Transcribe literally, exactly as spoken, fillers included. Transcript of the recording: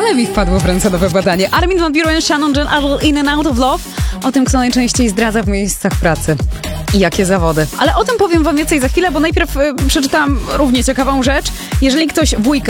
Ale mi wpadło w ręce nowe badanie. Armin van Buuren, Shannon John Adel, In and Out of Love. O tym, kto najczęściej zdradza w miejscach pracy. I jakie zawody. Ale o tym powiem wam więcej za chwilę, bo najpierw y, przeczytałam równie ciekawą rzecz. Jeżeli ktoś w weekend